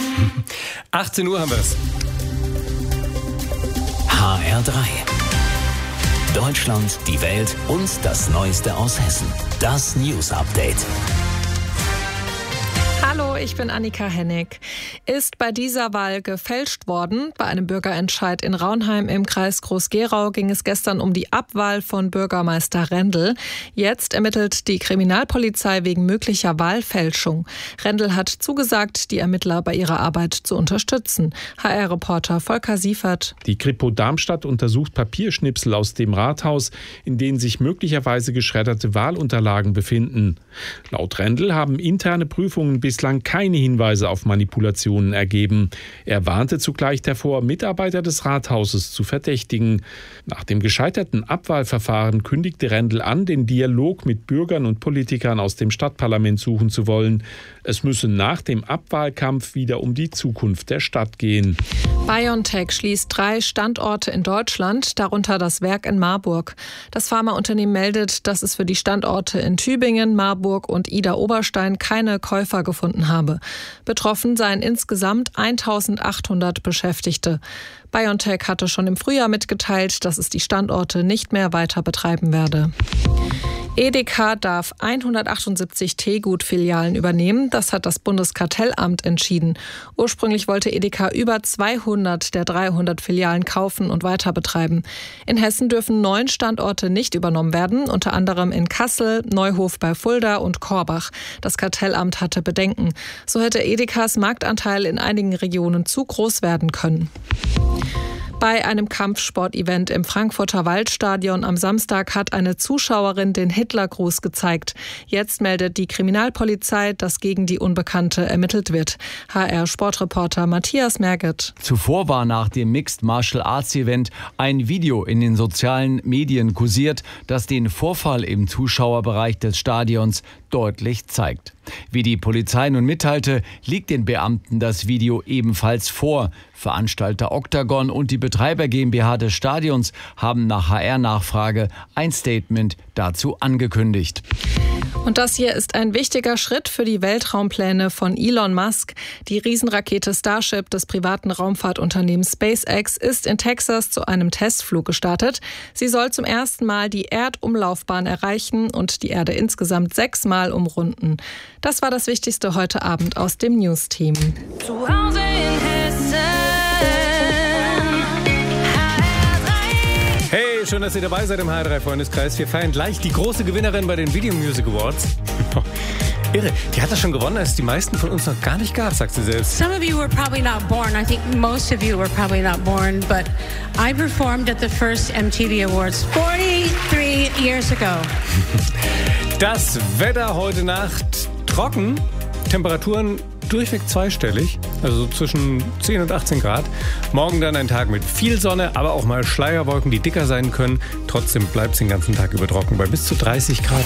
18 Uhr haben wir es. HR3. Deutschland, die Welt und das Neueste aus Hessen. Das News Update. Hallo, ich bin Annika Hennig. Ist bei dieser Wahl gefälscht worden? Bei einem Bürgerentscheid in Raunheim im Kreis Groß-Gerau ging es gestern um die Abwahl von Bürgermeister Rendel. Jetzt ermittelt die Kriminalpolizei wegen möglicher Wahlfälschung. Rendel hat zugesagt, die Ermittler bei ihrer Arbeit zu unterstützen. HR-Reporter Volker Siefert. Die Kripo Darmstadt untersucht Papierschnipsel aus dem Rathaus, in denen sich möglicherweise geschredderte Wahlunterlagen befinden. Laut Rendel haben interne Prüfungen bislang keine Hinweise auf Manipulationen ergeben. Er warnte zugleich davor, Mitarbeiter des Rathauses zu verdächtigen. Nach dem gescheiterten Abwahlverfahren kündigte Rendel an, den Dialog mit Bürgern und Politikern aus dem Stadtparlament suchen zu wollen. Es müsse nach dem Abwahlkampf wieder um die Zukunft der Stadt gehen. BioNTech schließt 3 Standorte in Deutschland, darunter das Werk in Marburg. Das Pharmaunternehmen meldet, dass es für die Standorte in Tübingen, Marburg und Idar-Oberstein keine Käufer gefunden habe. Betroffen seien insgesamt 1.800 Beschäftigte. BioNTech hatte schon im Frühjahr mitgeteilt, dass es die Standorte nicht mehr weiter betreiben werde. Edeka darf 178 Teegut-Filialen übernehmen. Das hat das Bundeskartellamt entschieden. Ursprünglich wollte Edeka über 200 der 300 Filialen kaufen und weiter betreiben. In Hessen dürfen 9 Standorte nicht übernommen werden, unter anderem in Kassel, Neuhof bei Fulda und Korbach. Das Kartellamt hatte Bedenken. So hätte Edekas Marktanteil in einigen Regionen zu groß werden können. Bei einem Kampfsportevent im Frankfurter Waldstadion am Samstag hat eine Zuschauerin den Hitlergruß gezeigt. Jetzt meldet die Kriminalpolizei, dass gegen die Unbekannte ermittelt wird. HR-Sportreporter Matthias Merget. Zuvor war nach dem Mixed Martial Arts Event ein Video in den sozialen Medien kursiert, das den Vorfall im Zuschauerbereich des Stadions deutlich zeigt. Wie die Polizei nun mitteilte, liegt den Beamten das Video ebenfalls vor. Veranstalter Octagon und die Betreiber GmbH des Stadions haben nach HR-Nachfrage ein Statement dazu angekündigt. Und das hier ist ein wichtiger Schritt für die Weltraumpläne von Elon Musk. Die Riesenrakete Starship des privaten Raumfahrtunternehmens SpaceX ist in Texas zu einem Testflug gestartet. Sie soll zum ersten Mal die Erdumlaufbahn erreichen und die Erde insgesamt 6 Mal umrunden. Das war das Wichtigste heute Abend aus dem News-Team. Zu Hause in Hessen. Hey, schön, dass ihr dabei seid im HR3-Freundeskreis. Wir feiern gleich die große Gewinnerin bei den Video Music Awards. Irre, die hat das schon gewonnen, als es die meisten von uns noch gar nicht gab, sagt sie selbst. Some of you were probably not born. I think most of you were probably not born. But I performed at the first MTV Awards 43 years ago. Das Wetter heute Nacht trocken, Temperaturen durchweg zweistellig, also zwischen 10 und 18 Grad. Morgen dann ein Tag mit viel Sonne, aber auch mal Schleierwolken, die dicker sein können. Trotzdem bleibt es den ganzen Tag über trocken bei bis zu 30 Grad.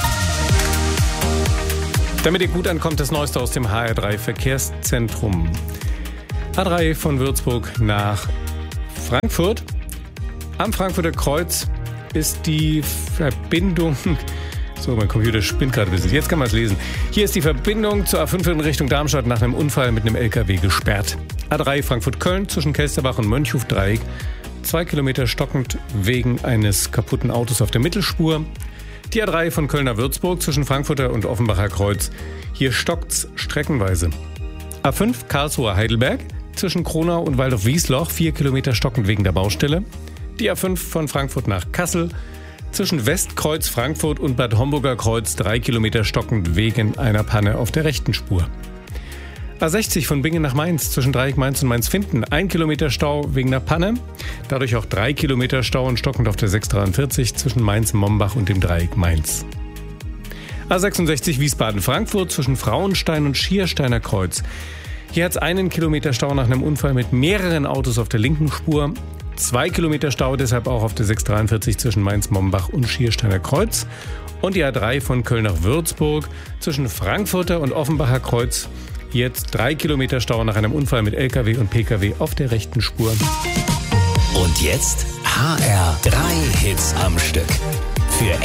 Damit ihr gut ankommt, das Neueste aus dem HR3 Verkehrszentrum. A3 von Würzburg nach Frankfurt. Am Frankfurter Kreuz ist die Verbindung... So, mein Computer spinnt gerade ein bisschen. Jetzt kann man es lesen. Hier ist die Verbindung zur A5 in Richtung Darmstadt nach einem Unfall mit einem LKW gesperrt. A3 Frankfurt-Köln zwischen Kelsterbach und Mönchhof-Dreieck. 2 Kilometer stockend wegen eines kaputten Autos auf der Mittelspur. Die A3 von Köln nach Würzburg zwischen Frankfurter und Offenbacher Kreuz. Hier stockt's streckenweise. A5 Karlsruhe-Heidelberg zwischen Kronau und Waldorf-Wiesloch. 4 Kilometer stockend wegen der Baustelle. Die A5 von Frankfurt nach Kassel. Zwischen Westkreuz Frankfurt und Bad Homburger Kreuz 3 Kilometer stockend wegen einer Panne auf der rechten Spur. A60 von Bingen nach Mainz zwischen Dreieck Mainz und Mainz-Finden 1 Kilometer Stau wegen einer Panne. Dadurch auch 3 Kilometer Stau und stockend auf der 643 zwischen Mainz-Mombach und dem Dreieck Mainz. A66 Wiesbaden-Frankfurt zwischen Frauenstein und Schiersteiner Kreuz. Hier hat es 1 Kilometer Stau nach einem Unfall mit mehreren Autos auf der linken Spur. 2 Kilometer Stau deshalb auch auf der 643 zwischen Mainz-Mombach und Schiersteiner Kreuz. Und die A3 von Köln nach Würzburg zwischen Frankfurter und Offenbacher Kreuz. Jetzt 3 Kilometer Stau nach einem Unfall mit LKW und PKW auf der rechten Spur. Und jetzt HR3 Hits am Stück.